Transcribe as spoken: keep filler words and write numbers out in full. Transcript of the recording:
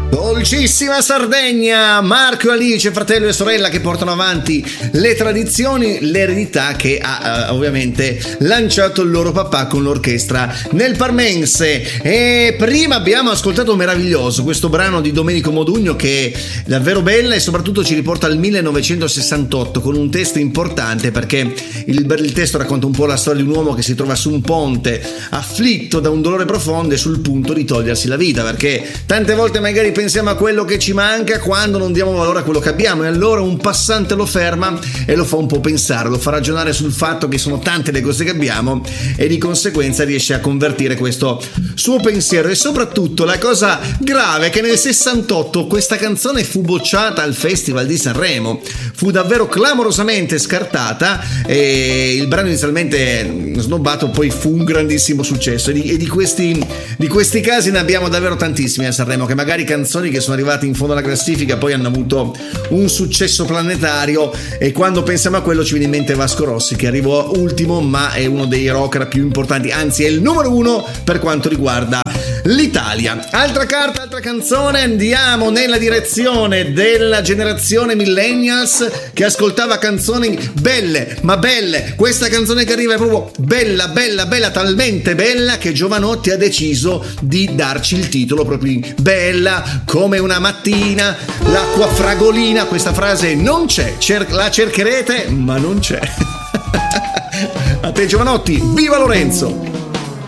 Dolcissima Sardegna, Marco e Alice, fratello e sorella che portano avanti le tradizioni, l'eredità che ha eh, ovviamente lanciato il loro papà con l'orchestra nel Parmense. E prima abbiamo ascoltato Meraviglioso, questo brano di Domenico Modugno che è davvero bella e soprattutto ci riporta al millenovecentosessantotto con un testo importante, perché il, il testo racconta un po' la storia di un uomo che si trova su un ponte afflitto da un dolore profondo e sul punto di togliersi la vita, perché tante volte magari pensiamo a quello che ci manca quando non diamo valore a quello che abbiamo, e allora un passante lo ferma e lo fa un po' pensare, lo fa ragionare sul fatto che sono tante le cose che abbiamo e di conseguenza riesce a convertire questo suo pensiero. E soprattutto la cosa grave è che nel sessantotto questa canzone fu bocciata al Festival di Sanremo, fu davvero clamorosamente scartata e il brano inizialmente snobbato poi fu un grandissimo successo. E di, e di questi di questi casi ne abbiamo davvero tantissimi a Sanremo, che magari canzoni che sono arrivate in fondo alla classifica poi hanno avuto un successo planetario, e quando pensiamo a quello ci viene in mente Vasco Rossi, che arrivò ultimo ma è uno dei rocker più importanti, anzi è il numero uno per quanto riguarda l'Italia. Altra carta, altra canzone, andiamo nella direzione della generazione millennials che ascoltava canzoni belle, ma belle. Questa canzone che arriva è proprio bella, bella, bella, talmente bella che Giovanotti ha deciso di darci il titolo proprio in bella come una mattina, l'acqua fragolina. Questa frase non c'è, Cer- la cercherete ma non c'è. A te Giovanotti, viva Lorenzo!